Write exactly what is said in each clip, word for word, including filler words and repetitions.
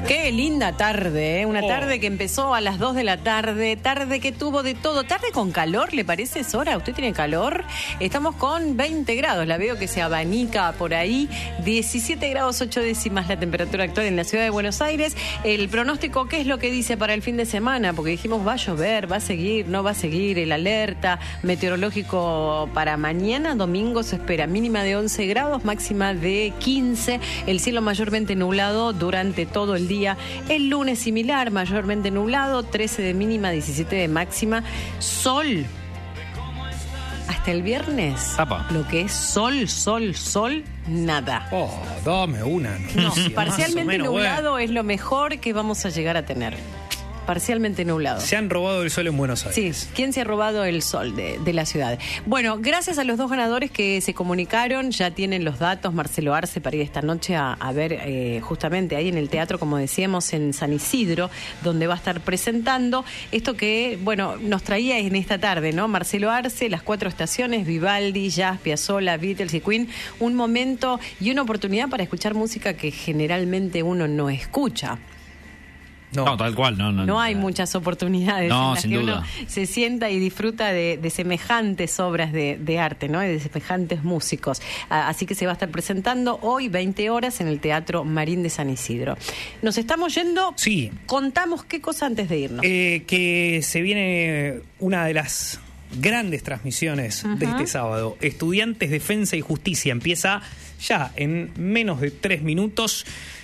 Qué linda tarde, ¿eh? Una Oh. tarde que empezó a las dos de la tarde, tarde que tuvo de todo, tarde con calor, ¿le parece, Sora? ¿Usted tiene calor? Estamos con veinte grados, la veo que se abanica por ahí, diecisiete grados ocho décimas la temperatura actual en la ciudad de Buenos Aires. El pronóstico, ¿qué es lo que dice para el fin de semana? Porque dijimos, va a llover, va a seguir, no va a seguir, el alerta meteorológico para mañana, domingo, se espera mínima de once grados, máxima de quince, el cielo mayormente nublado durante todo el día. El lunes similar, mayormente nublado, trece de mínima, diecisiete de máxima. Sol. Hasta el viernes. Apa. Lo que es sol, sol, sol, nada. Oh, dame una. No, noticia, parcialmente más o menos, nublado bueno. es lo mejor que vamos a llegar a tener. Parcialmente nublado. Se han robado el sol en Buenos Aires. Sí, ¿quién se ha robado el sol de, de la ciudad? Bueno, gracias a los dos ganadores que se comunicaron, ya tienen los datos, Marcelo Arce, para ir esta noche a, a ver eh, justamente ahí en el teatro, como decíamos, en San Isidro, donde va a estar presentando esto que, bueno, nos traía en esta tarde, ¿no? Marcelo Arce, las cuatro estaciones, Vivaldi, Jazz, Piazzolla, Beatles y Queen, un momento y una oportunidad para escuchar música que generalmente uno no escucha. No. No, tal cual, no, no. No hay muchas oportunidades No, en las sin que duda. uno se sienta y disfruta de, de semejantes obras de, de arte, ¿no? Y de semejantes músicos. Ah, así que se va a estar presentando hoy, veinte horas, en el Teatro Marín de San Isidro. Nos estamos yendo. Sí. Contamos qué cosa antes de irnos. Eh, que se viene una de las grandes transmisiones Ajá. de este sábado. Estudiantes, Defensa y Justicia. Empieza ya en menos de tres minutos.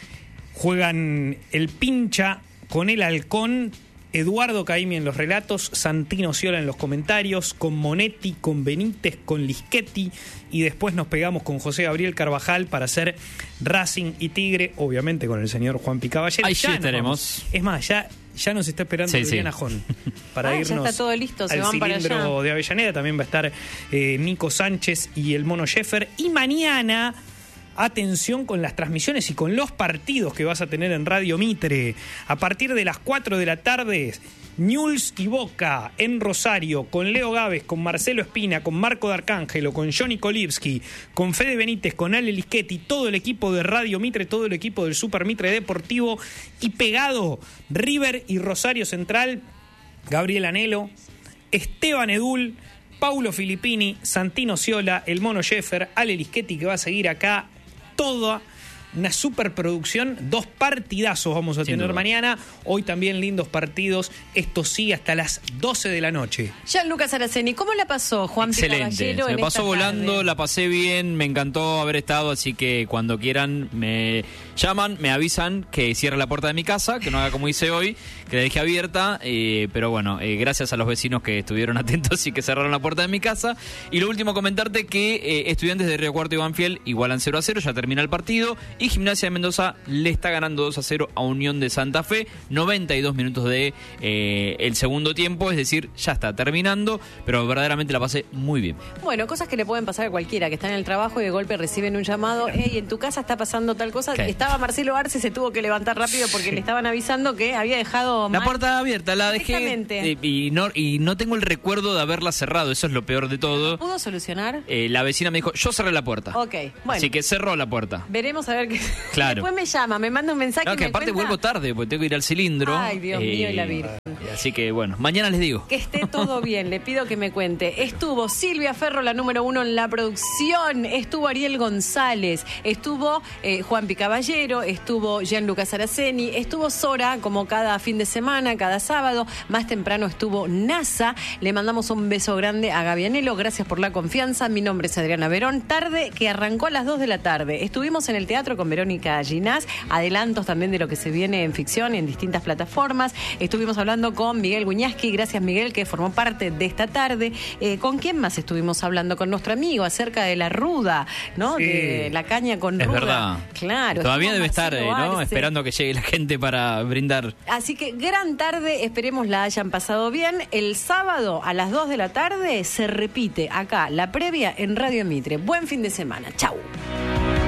Juegan el Pincha con el Halcón, Eduardo Caimi en los relatos, Santino Ciola en los comentarios, con Monetti, con Benítez, con Lischetti, y después nos pegamos con José Gabriel Carvajal para hacer Racing y Tigre, obviamente con el señor Juan Picaballero. Ahí Ya sí nos estaremos. vamos. Es más, ya, ya nos está esperando Sí, Liliana sí. Jón para Ah, ya irnos está todo listo, se al van para cilindro allá. de Avellaneda. También va a estar eh, Nico Sánchez y el Mono Sheffer. Y mañana, atención con las transmisiones y con los partidos que vas a tener en Radio Mitre. A partir de las cuatro de la tarde, Newell's y Boca en Rosario, con Leo Gávez, con Marcelo Espina, con Marco D'Arcángelo, con Johnny Kolivsky, con Fede Benítez, con Ale Lischetti, todo el equipo de Radio Mitre, todo el equipo del Super Mitre Deportivo, y pegado River y Rosario Central, Gabriel Anelo, Esteban Edul, Paulo Filippini, Santino Ciola, el Mono Sheffer, Ale Lischetti, que va a seguir acá. Toda una superproducción, dos partidazos vamos a Sin tener duda. mañana. Hoy también lindos partidos. Esto sí, hasta las doce de la noche. Gianluca Saraceni, ¿cómo la pasó Juan Excelente, Picaballero se en me pasó esta volando, tarde? la pasé bien, me encantó haber estado, así que cuando quieran me llaman, me avisan que cierre la puerta de mi casa, que no haga como hice hoy, que la dejé abierta, eh, pero bueno, eh, gracias a los vecinos que estuvieron atentos y que cerraron la puerta de mi casa. Y lo último, comentarte que eh, Estudiantes de Río Cuarto y Banfield igualan cero a cero, ya termina el partido, y Gimnasia de Mendoza le está ganando dos a cero a Unión de Santa Fe, noventa y dos minutos de eh, el segundo tiempo, es decir, ya está terminando, pero verdaderamente la pasé muy bien. Bueno, cosas que le pueden pasar a cualquiera, que está en el trabajo y de golpe reciben un llamado, hey, en tu casa está pasando tal cosa. ¿Qué? Estaba Marcelo Arce, se tuvo que levantar rápido porque le estaban avisando que había dejado La mal- puerta abierta, la dejé Exactamente. eh, y, no, y no tengo el recuerdo de haberla cerrado, eso es lo peor de todo. ¿Pudo solucionar? Eh, la vecina me dijo, yo cerré la puerta. Ok, bueno. Así que cerró la puerta. Veremos a ver qué. Claro. Después me llama, me manda un mensaje. No, y que me aparte cuenta vuelvo tarde porque tengo que ir al cilindro. Ay, Dios mío, y la Virgen. Así que bueno, mañana les digo. Que esté todo bien, le pido que me cuente. Estuvo Silvia Ferro, la número uno en la producción. Estuvo Ariel González. Estuvo eh, Juan Picaballero. Estuvo Gianluca Saraceni. Estuvo Sora, como cada fin de semana, cada sábado. Más temprano estuvo NASA. Le mandamos un beso grande a Gaby Anelo. Gracias por la confianza. Mi nombre es Adriana Verón. Tarde que arrancó a las dos de la tarde. Estuvimos en el teatro con Verónica Ginás. Adelantos también de lo que se viene en ficción en distintas plataformas. Estuvimos hablando con Miguel Guñasqui. Gracias, Miguel, que formó parte de esta tarde. Eh, ¿Con quién más estuvimos hablando? Con nuestro amigo acerca de la ruda, ¿no? Sí. De la caña con Es ruda. verdad. Claro. Todavía estuvo debe estar, eh, Marcelo ¿no? Arce. Esperando a que llegue la gente para brindar. Así que gran tarde, esperemos la hayan pasado bien. El sábado a las dos de la tarde se repite acá la previa en Radio Mitre. Buen fin de semana. Chau.